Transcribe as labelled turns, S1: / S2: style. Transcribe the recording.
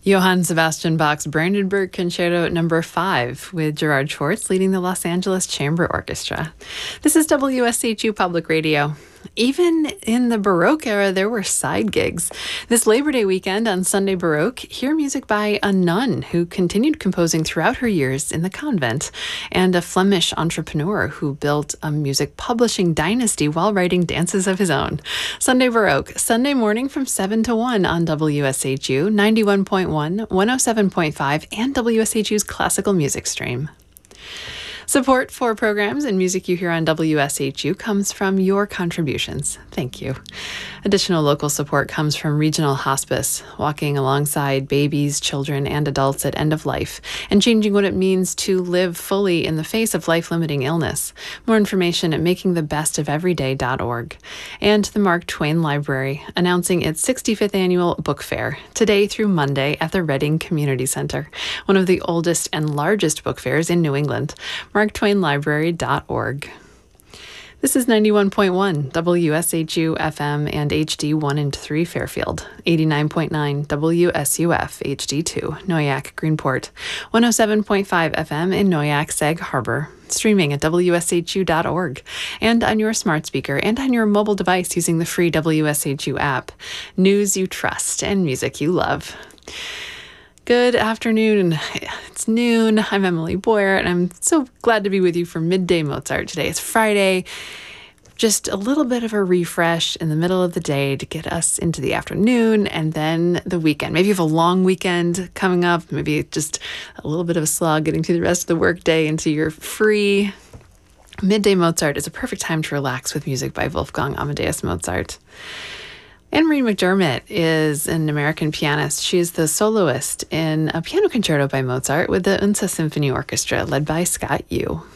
S1: Johann Sebastian Bach's Brandenburg Concerto No. 5 with Gerard Schwartz leading the Los Angeles Chamber Orchestra. This is WSHU Public Radio. Even in the Baroque era, there were side gigs. This Labor Day weekend on Sunday Baroque, hear music by a nun who continued composing throughout her years in the convent, and a Flemish entrepreneur who built a music publishing dynasty while writing dances of his own. Sunday Baroque, Sunday morning from 7 to 1 on WSHU, 91.1, 107.5, and WSHU's classical music stream. Support for programs and music you hear on WSHU comes from your contributions. Thank you. Additional local support comes from Regional Hospice, walking alongside babies, children, and adults at end of life, and changing what it means to live fully in the face of life-limiting illness. More information at makingthebestofeveryday.org. And the Mark Twain Library, announcing its 65th annual book fair, today through Monday at the Reading Community Center, one of the oldest and largest book fairs in New England. MarkTwainLibrary.org. This is 91.1 WSHU FM and HD 1 and 3 Fairfield, 89.9 WSUF HD 2 Noyak Greenport, 107.5 FM in Noyak Sag Harbor, streaming at WSHU.org, and on your smart speaker and on your mobile device using the free WSHU app. News you trust and music you love. Good afternoon. It's noon. I'm Emily Boyer, and I'm so glad to be with you for Midday Mozart today. It's Friday. Just a little bit of a refresh in the middle of the day to get us into the afternoon and then the weekend. Maybe you have a long weekend coming up. Maybe just a little bit of a slog getting through the rest of the workday into your free. Midday Mozart is a perfect time to relax with music by Wolfgang Amadeus Mozart. Anne-Marie McDermott is an American pianist. She is the soloist in a piano concerto by Mozart with the Unsa Symphony Orchestra, led by Scott Yu.